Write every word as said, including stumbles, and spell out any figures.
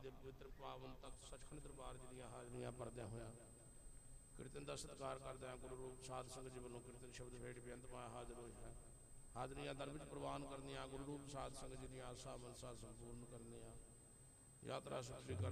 ਦੇ ਪਵਿੱਤਰ ਪਾਵਨ ਤਖਤ ਸੱਚਖੰਡ ਦਰਬਾਰ ਜੀ ਦੀਆਂ ਹਾਜ਼ਰੀਆਂ ਭਰਦਿਆਂ ਹੋਇਆਂ ਕੀਰਤਨ ਦਾ ਸਤਿਕਾਰ ਕਰਦਿਆਂ ਗੁਰੂ ਰੂਪ ਸਾਧ ਸੰਗਤ ਜੀ ਵੱਲੋਂ ਕੀਰਤਨ ਸ਼ਬਦ ਭੇਟ ਬੇਅੰਤ ਪਾਇਆ ਹਾਜ਼ਰ ਹੋਏ ਹੈ। ਹਾਜ਼ਰੀਆਂ ਦਰ ਵਿੱਚ ਪ੍ਰਵਾਨ ਕਰਨੀਆਂ, ਗੁਰੂ ਰੂਪ ਸਾਧ ਸੰਗਤ ਜੀ ਦੀਆਂ ਆਸਾਂ ਮਨਸਾਂ ਸੰਪੂਰਨ ਕਰਨੀਆਂ, ਯਾਤਰਾ ਸੁਖੀ ਕਰ